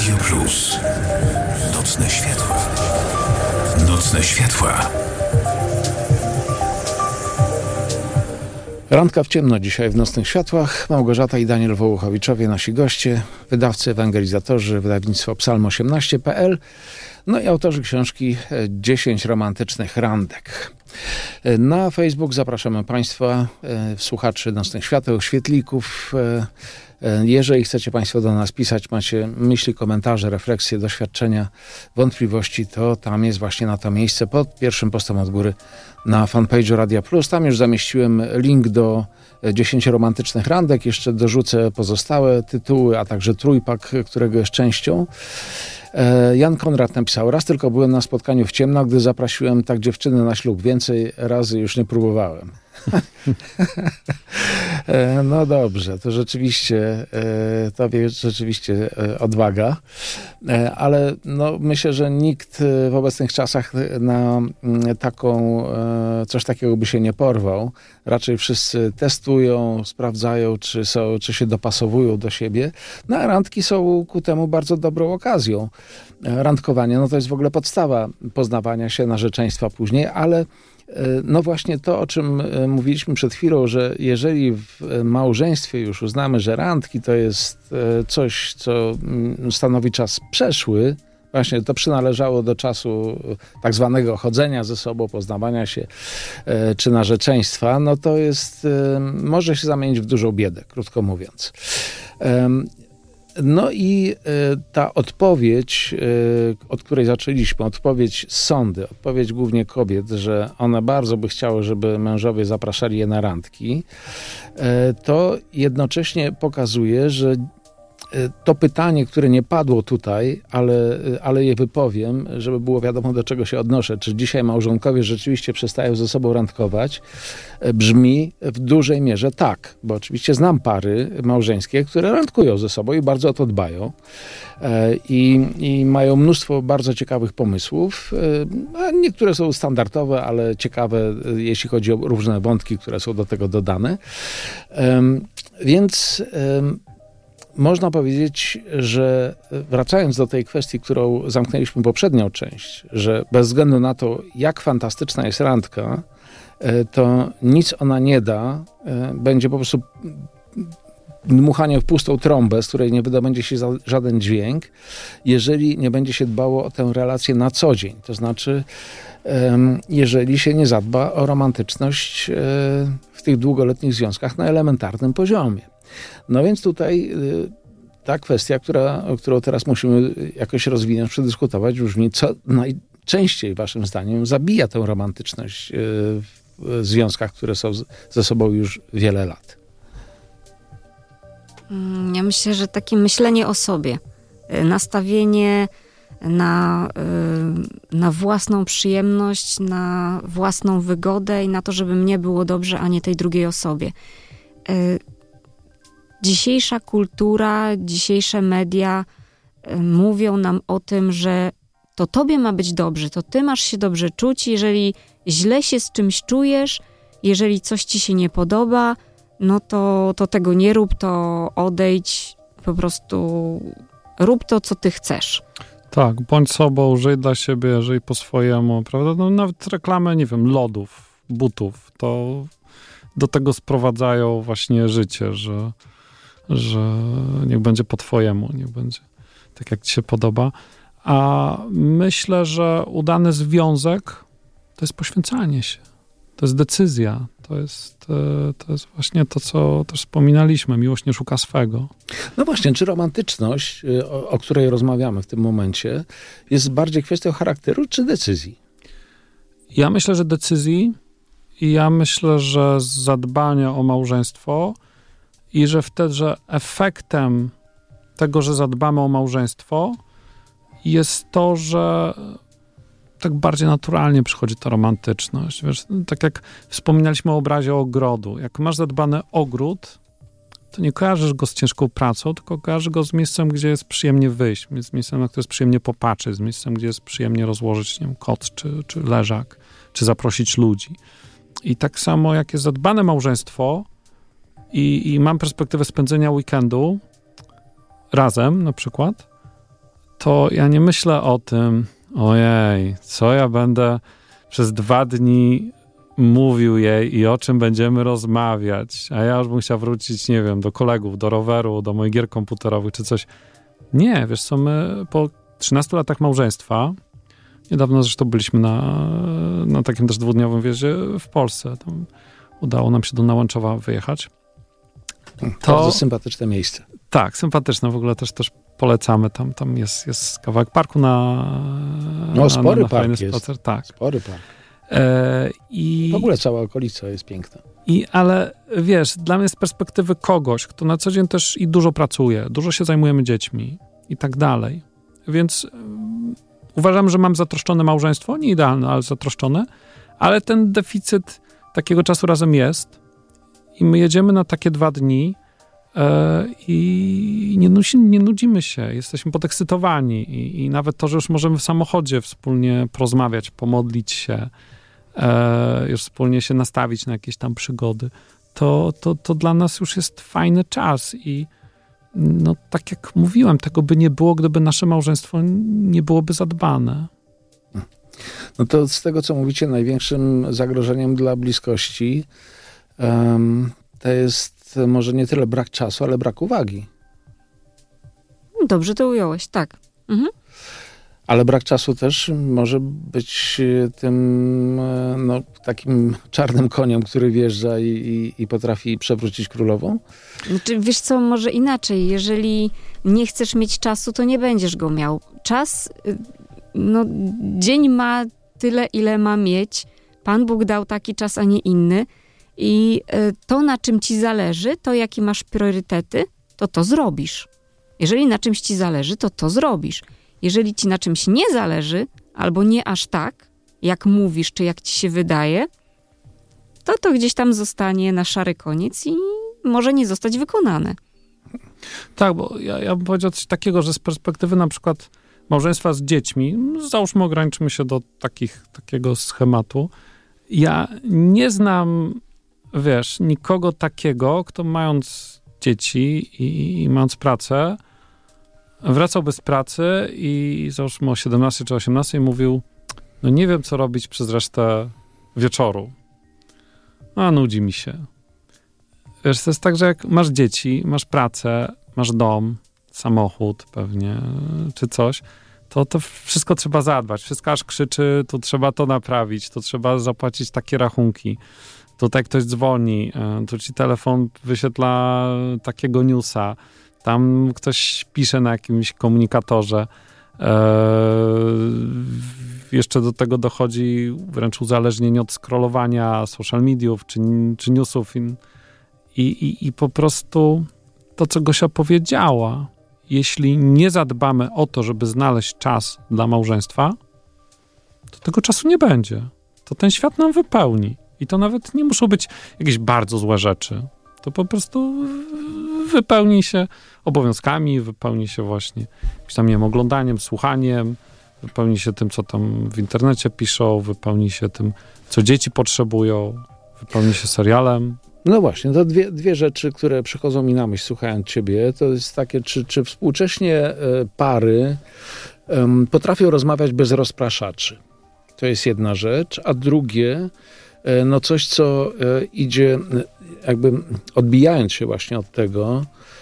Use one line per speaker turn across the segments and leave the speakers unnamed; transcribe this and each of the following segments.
Radio Plus. Nocne światła. Nocne światła.
Randka w ciemno dzisiaj w Nocnych Światłach. Małgorzata i Daniel Wołuchowiczowie, nasi goście, wydawcy, ewangelizatorzy, wydawnictwo psalm18.pl, no i autorzy książki 10 romantycznych randek. Na Facebook zapraszamy Państwa, słuchaczy Nocnych Świateł, świetlików. Jeżeli chcecie Państwo do nas pisać, macie myśli, komentarze, refleksje, doświadczenia, wątpliwości, to tam jest właśnie na to miejsce pod pierwszym postem od góry na fanpage'u Radia Plus. Tam już zamieściłem link do 10 romantycznych randek. Jeszcze dorzucę pozostałe tytuły, a także trójpak, którego jest częścią. Jan Konrad napisał: raz tylko byłem na spotkaniu w ciemno, gdy zaprosiłem tak dziewczynę na ślub. Więcej razy już nie próbowałem. No dobrze, to rzeczywiście odwaga, ale no, myślę, że nikt w obecnych czasach na coś takiego by się nie porwał. Raczej wszyscy testują, sprawdzają, czy się dopasowują do siebie. No a randki są ku temu bardzo dobrą okazją. Randkowanie, no to jest w ogóle podstawa poznawania się, narzeczeństwa później, ale no właśnie to, o czym mówiliśmy przed chwilą, że jeżeli w małżeństwie już uznamy, że randki to jest coś, co stanowi czas przeszły, właśnie to przynależało do czasu tak zwanego chodzenia ze sobą, poznawania się czy narzeczeństwa, no to może się zamienić w dużą biedę, krótko mówiąc. No i ta odpowiedź, od której zaczęliśmy, odpowiedź z sądy, odpowiedź głównie kobiet, że one bardzo by chciały, żeby mężowie zapraszali je na randki, to jednocześnie pokazuje, że to pytanie, które nie padło tutaj, ale je wypowiem, żeby było wiadomo, do czego się odnoszę. Czy dzisiaj małżonkowie rzeczywiście przestają ze sobą randkować? Brzmi w dużej mierze tak, bo oczywiście znam pary małżeńskie, które randkują ze sobą i bardzo o to dbają. I mają mnóstwo bardzo ciekawych pomysłów. A niektóre są standardowe, ale ciekawe, jeśli chodzi o różne wątki, które są do tego dodane. Więc można powiedzieć, że wracając do tej kwestii, którą zamknęliśmy poprzednią część, że bez względu na to, jak fantastyczna jest randka, to nic ona nie da, będzie po prostu dmuchanie w pustą trąbę, z której nie wydobędzie się żaden dźwięk, jeżeli nie będzie się dbało o tę relację na co dzień. To znaczy, jeżeli się nie zadba o romantyczność w tych długoletnich związkach na elementarnym poziomie. No więc tutaj ta kwestia, którą teraz musimy jakoś rozwinąć, przedyskutować, brzmi, co najczęściej waszym zdaniem zabija tę romantyczność w związkach, które są ze sobą już wiele lat.
Ja myślę, że takie myślenie o sobie, nastawienie na własną przyjemność, na własną wygodę i na to, żeby mnie było dobrze, a nie tej drugiej osobie. Dzisiejsza kultura, dzisiejsze media mówią nam o tym, że to tobie ma być dobrze, to ty masz się dobrze czuć, jeżeli źle się z czymś czujesz, jeżeli coś ci się nie podoba, no to tego nie rób, to odejdź, po prostu rób to, co ty chcesz.
Tak, bądź sobą, żyj dla siebie, żyj po swojemu, prawda? No, nawet reklamy, nie wiem, lodów, butów, to do tego sprowadzają właśnie życie, że niech będzie po twojemu, niech będzie tak, jak ci się podoba. A myślę, że udany związek to jest poświęcanie się. To jest decyzja. To jest właśnie to, co też wspominaliśmy. Miłość nie szuka swego.
No właśnie, czy romantyczność, o której rozmawiamy w tym momencie, jest bardziej kwestią charakteru czy decyzji?
Ja myślę, że decyzji i ja myślę, że zadbania o małżeństwo i że wtedy, że efektem tego, że zadbamy o małżeństwo, jest to, że tak bardziej naturalnie przychodzi ta romantyczność. Wiesz, tak jak wspominaliśmy o obrazie ogrodu. Jak masz zadbany ogród, to nie kojarzysz go z ciężką pracą, tylko kojarzysz go z miejscem, gdzie jest przyjemnie wyjść, z miejscem, na które jest przyjemnie popatrzeć, z miejscem, gdzie jest przyjemnie rozłożyć, nie wiem, koc czy leżak, czy zaprosić ludzi. I tak samo jak jest zadbane małżeństwo i mam perspektywę spędzenia weekendu razem na przykład, to ja nie myślę o tym, ojej, co ja będę przez 2 dni mówił jej i o czym będziemy rozmawiać, a ja już bym chciał wrócić, nie wiem, do kolegów, do roweru, do moich gier komputerowych czy coś. Nie, wiesz co, my po 13 latach małżeństwa, niedawno zresztą byliśmy na takim też 2-dniowym wjeździe w Polsce, tam udało nam się do Nałęczowa wyjechać.
Bardzo sympatyczne miejsce.
Tak, sympatyczne, w ogóle też polecamy, tam jest kawałek parku
spory
na
park
spacer.
jest.
Tak.
Spory park.
I
w ogóle cała okolica jest piękna.
Ale wiesz, dla mnie z perspektywy kogoś, kto na co dzień też i dużo pracuje, dużo się zajmujemy dziećmi i tak dalej, więc uważam, że mam zatroszczone małżeństwo, nie idealne, ale zatroszczone, ale ten deficyt takiego czasu razem jest i my jedziemy na takie 2 dni i nie nudzimy się, jesteśmy podekscytowani i nawet to, że już możemy w samochodzie wspólnie porozmawiać, pomodlić się, już wspólnie się nastawić na jakieś tam przygody, to dla nas już jest fajny czas i no tak jak mówiłem, tego by nie było, gdyby nasze małżeństwo nie byłoby zadbane.
No to z tego, co mówicie, największym zagrożeniem dla bliskości to jest może nie tyle brak czasu, ale brak uwagi.
Dobrze to ująłeś, tak. Mhm.
Ale brak czasu też może być tym takim czarnym koniem, który wjeżdża i potrafi przewrócić królową?
Znaczy, wiesz co, może inaczej. Jeżeli nie chcesz mieć czasu, to nie będziesz go miał. Czas, dzień ma tyle, ile ma mieć. Pan Bóg dał taki czas, a nie inny. I to, na czym ci zależy, to jakie masz priorytety, to zrobisz. Jeżeli na czymś ci zależy, to zrobisz. Jeżeli ci na czymś nie zależy, albo nie aż tak, jak mówisz, czy jak ci się wydaje, to gdzieś tam zostanie na szary koniec i może nie zostać wykonane.
Tak, bo ja bym powiedział coś takiego, że z perspektywy na przykład małżeństwa z dziećmi, załóżmy, ograniczymy się do takiego schematu. Ja nie znam, wiesz, nikogo takiego, kto mając dzieci i mając pracę, wracałby z pracy i załóżmy o 17 czy 18 mówił, no nie wiem, co robić przez resztę wieczoru. Nudzi mi się. Wiesz, to jest tak, że jak masz dzieci, masz pracę, masz dom, samochód pewnie, czy coś, to wszystko trzeba zadbać. Wszystko aż krzyczy, tu trzeba to naprawić, tu trzeba zapłacić takie rachunki. Tutaj ktoś dzwoni, tu ci telefon wyświetla takiego newsa, tam ktoś pisze na jakimś komunikatorze. Jeszcze do tego dochodzi wręcz uzależnienie od scrollowania social mediów czy newsów. I po prostu to, co Gosia powiedziała, jeśli nie zadbamy o to, żeby znaleźć czas dla małżeństwa, to tego czasu nie będzie. To ten świat nam wypełni. I to nawet nie muszą być jakieś bardzo złe rzeczy. To po prostu wypełni się obowiązkami, wypełni się właśnie jakimś tam, nie wiem, oglądaniem, słuchaniem, wypełni się tym, co tam w internecie piszą, wypełni się tym, co dzieci potrzebują, wypełni się serialem.
No właśnie, to dwie rzeczy, które przychodzą mi na myśl, słuchając ciebie, to jest takie, czy współcześnie pary potrafią rozmawiać bez rozpraszaczy. To jest jedna rzecz, a drugie, coś, co idzie jakby odbijając się właśnie od tego,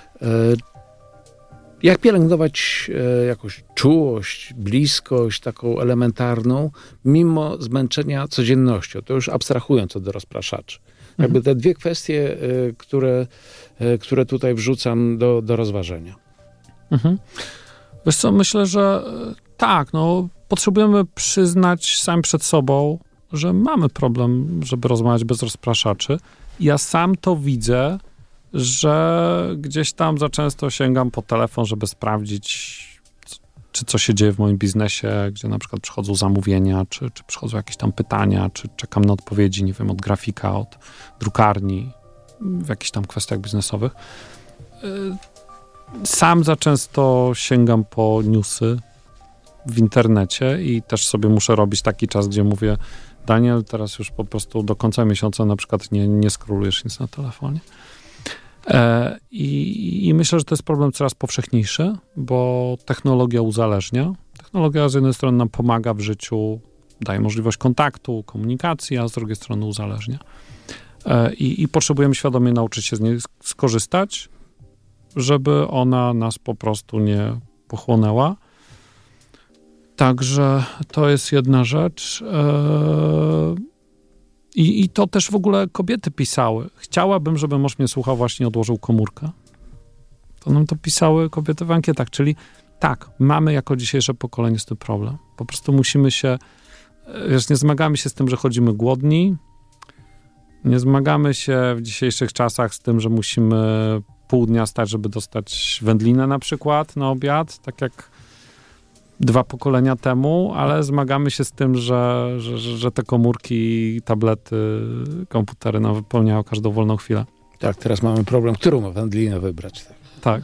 jak pielęgnować jakąś czułość, bliskość taką elementarną, mimo zmęczenia codziennością. To już abstrahując od rozpraszaczy. Jakby te dwie kwestie, które tutaj wrzucam do rozważenia.
Mhm. Wiesz co, myślę, że tak, potrzebujemy przyznać sami przed sobą, że mamy problem, żeby rozmawiać bez rozpraszaczy. Ja sam to widzę, że gdzieś tam za często sięgam po telefon, żeby sprawdzić, czy co się dzieje w moim biznesie, gdzie na przykład przychodzą zamówienia, czy przychodzą jakieś tam pytania, czy czekam na odpowiedzi, nie wiem, od grafika, od drukarni, w jakichś tam kwestiach biznesowych. Sam za często sięgam po newsy w internecie i też sobie muszę robić taki czas, gdzie mówię, Daniel, teraz już po prostu do końca miesiąca na przykład nie scrollujesz nic na telefonie. I myślę, że to jest problem coraz powszechniejszy, bo technologia uzależnia. Technologia z jednej strony nam pomaga w życiu, daje możliwość kontaktu, komunikacji, a z drugiej strony uzależnia. I potrzebujemy świadomie nauczyć się z niej skorzystać, żeby ona nas po prostu nie pochłonęła. Także to jest jedna rzecz. I to też w ogóle kobiety pisały. Chciałabym, żeby mąż mnie słuchał, właśnie odłożył komórkę. To nam to pisały kobiety w ankietach, czyli tak, mamy jako dzisiejsze pokolenie z tym problem. Po prostu musimy się, nie zmagamy się z tym, że chodzimy głodni, nie zmagamy się w dzisiejszych czasach z tym, że musimy pół dnia stać, żeby dostać wędlinę na przykład na obiad, tak jak 2 pokolenia temu, ale zmagamy się z tym, że te komórki, tablety, komputery nam wypełniają każdą wolną chwilę.
Tak, teraz mamy problem, którą wędlinę wybrać.
Tak.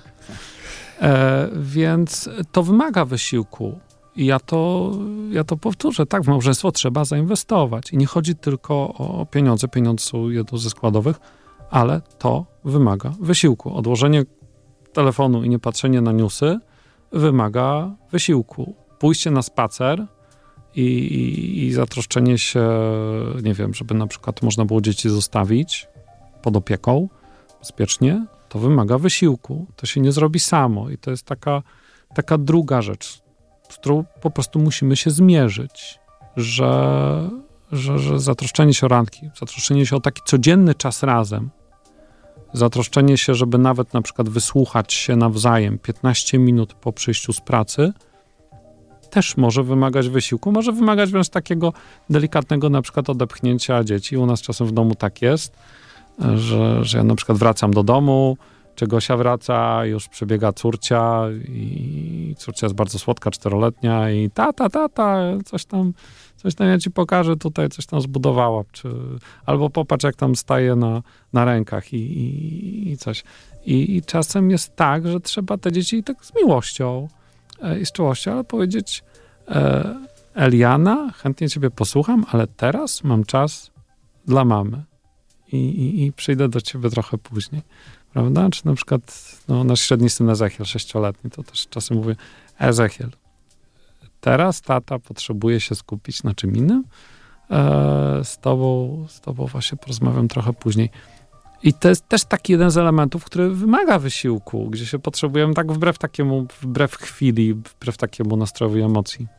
Więc to wymaga wysiłku. I ja to powtórzę. Tak, w małżeństwo trzeba zainwestować. I nie chodzi tylko o pieniądze. Pieniądze są jedną ze składowych, ale to wymaga wysiłku. Odłożenie telefonu i nie patrzenie na newsy wymaga wysiłku. Pójście na spacer i zatroszczenie się, nie wiem, żeby na przykład można było dzieci zostawić pod opieką bezpiecznie, to wymaga wysiłku. To się nie zrobi samo i to jest taka druga rzecz, z którą po prostu musimy się zmierzyć, że zatroszczenie się o randki, zatroszczenie się o taki codzienny czas razem, zatroszczenie się, żeby nawet na przykład wysłuchać się nawzajem 15 minut po przyjściu z pracy, też może wymagać wysiłku, może wymagać wręcz takiego delikatnego na przykład odepchnięcia dzieci. U nas czasem w domu tak jest, że ja na przykład wracam do domu, czy Gosia wraca, już przebiega córcia i córcia jest bardzo słodka, 4-letnia i tata, coś tam ja ci pokażę, tutaj coś tam zbudowała, albo popatrz, jak tam staje na rękach i coś. I czasem jest tak, że trzeba te dzieci tak z miłością i z czułością, ale powiedzieć Eliana, chętnie ciebie posłucham, ale teraz mam czas dla mamy i przyjdę do ciebie trochę później. Prawda? Czy na przykład nasz średni syn Ezechiel, 6-letni, to też czasem mówię, Ezechiel, teraz tata potrzebuje się skupić na czym innym, z tobą właśnie porozmawiam trochę później. I to jest też taki jeden z elementów, który wymaga wysiłku, gdzie się potrzebujemy tak wbrew chwili, wbrew takiemu nastrojowi emocji,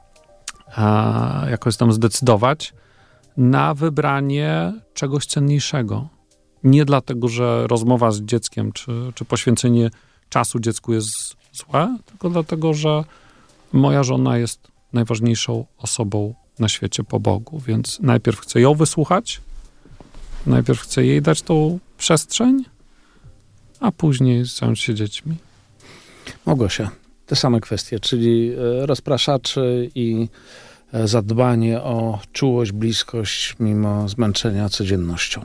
jakoś tam zdecydować na wybranie czegoś cenniejszego. Nie dlatego, że rozmowa z dzieckiem, czy poświęcenie czasu dziecku jest złe, tylko dlatego, że moja żona jest najważniejszą osobą na świecie po Bogu, więc najpierw chcę ją wysłuchać, najpierw chcę jej dać tą przestrzeń, a później zająć się dziećmi.
Małgosia, te same kwestie, czyli rozpraszacze i zadbanie o czułość, bliskość mimo zmęczenia codziennością.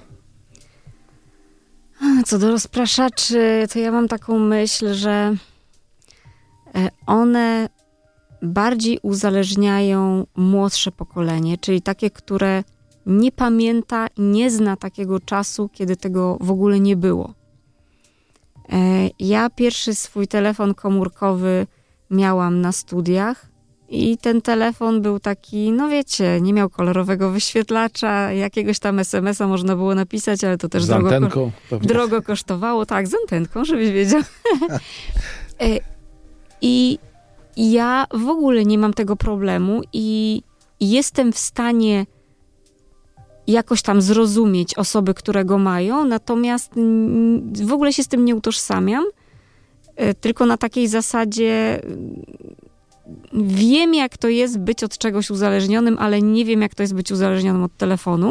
Co do rozpraszaczy, to ja mam taką myśl, że one bardziej uzależniają młodsze pokolenie, czyli takie, które nie pamięta, nie zna takiego czasu, kiedy tego w ogóle nie było. Ja pierwszy swój telefon komórkowy miałam na studiach i ten telefon był taki, no wiecie, nie miał kolorowego wyświetlacza, jakiegoś tam SMS-a można było napisać, ale to też drogo kosztowało. Tak, z antenką, żebyś wiedział. I ja w ogóle nie mam tego problemu i jestem w stanie jakoś tam zrozumieć osoby, które go mają, natomiast w ogóle się z tym nie utożsamiam, tylko na takiej zasadzie wiem, jak to jest być od czegoś uzależnionym, ale nie wiem, jak to jest być uzależnionym od telefonu.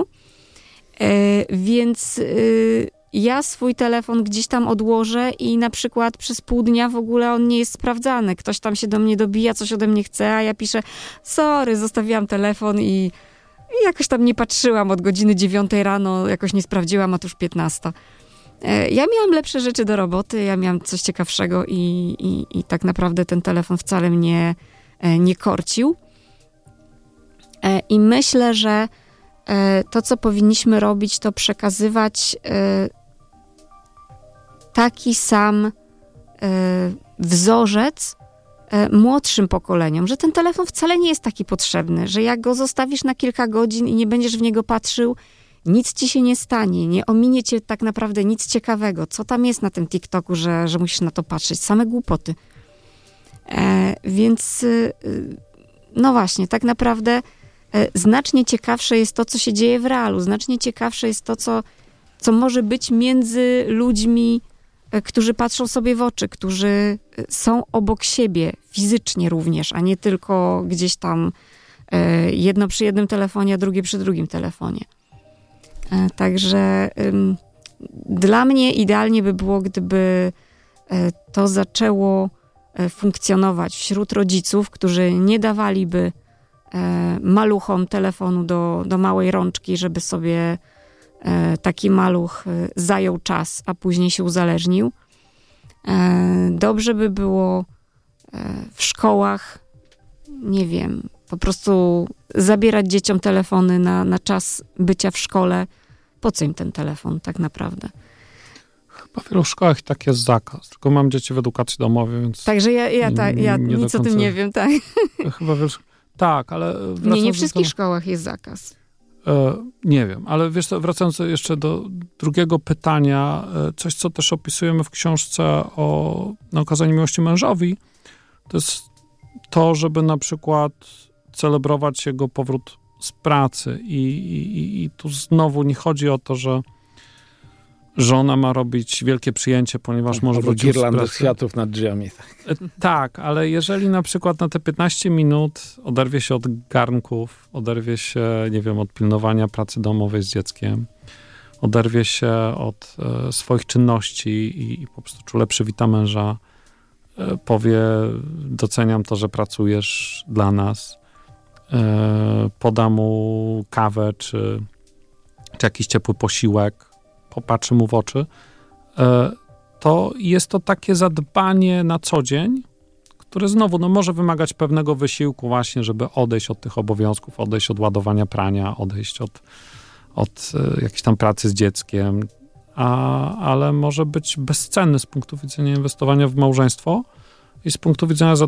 Więc ja swój telefon gdzieś tam odłożę i na przykład przez pół dnia w ogóle on nie jest sprawdzany. Ktoś tam się do mnie dobija, coś ode mnie chce, a ja piszę, sorry, zostawiłam telefon i jakoś tam nie patrzyłam od godziny 9 rano, jakoś nie sprawdziłam, a tu już 15. Ja miałam lepsze rzeczy do roboty, ja miałam coś ciekawszego i tak naprawdę ten telefon wcale mnie nie korcił. I myślę, że to, co powinniśmy robić, to przekazywać taki sam wzorzec młodszym pokoleniom, że ten telefon wcale nie jest taki potrzebny, że jak go zostawisz na kilka godzin i nie będziesz w niego patrzył, nic ci się nie stanie, nie ominie cię tak naprawdę nic ciekawego. Co tam jest na tym TikToku, że musisz na to patrzeć? Same głupoty. Więc no właśnie, tak naprawdę znacznie ciekawsze jest to, co się dzieje w realu. Znacznie ciekawsze jest to, co może być między ludźmi, którzy patrzą sobie w oczy, którzy są obok siebie, fizycznie również, a nie tylko gdzieś tam jedno przy jednym telefonie, a drugie przy drugim telefonie. Także dla mnie idealnie by było, gdyby to zaczęło funkcjonować wśród rodziców, którzy nie dawaliby maluchom telefonu do małej rączki, żeby sobie taki maluch zajął czas, a później się uzależnił. Dobrze by było w szkołach, nie wiem, po prostu zabierać dzieciom telefony na czas bycia w szkole. Po co im ten telefon tak naprawdę?
Chyba w wielu szkołach tak jest zakaz. Tylko mam dzieci w edukacji domowej, więc...
Także ja nic o tym nie wiem, tak?
Chyba wielu... Tak, ale...
Nie w wszystkich szkołach jest zakaz.
Nie wiem, ale wiesz co, wracając jeszcze do drugiego pytania, coś, co też opisujemy w książce na okazanie miłości mężowi, to jest to, żeby na przykład celebrować jego powrót z pracy i tu znowu nie chodzi o to, że żona ma robić wielkie przyjęcie, ponieważ może wrócić z pracy.
Girlandę kwiatów nad drzwiami.
Tak, ale jeżeli na przykład na te 15 minut oderwie się od garnków, oderwie się, nie wiem, od pilnowania pracy domowej z dzieckiem, oderwie się od swoich czynności i po prostu czule przywita męża, powie, doceniam to, że pracujesz dla nas, poda mu kawę czy jakiś ciepły posiłek, popatrzy mu w oczy, to jest to takie zadbanie na co dzień, które znowu może wymagać pewnego wysiłku właśnie, żeby odejść od tych obowiązków, odejść od ładowania prania, odejść od jakiejś tam pracy z dzieckiem, ale może być bezcenny z punktu widzenia inwestowania w małżeństwo i z punktu widzenia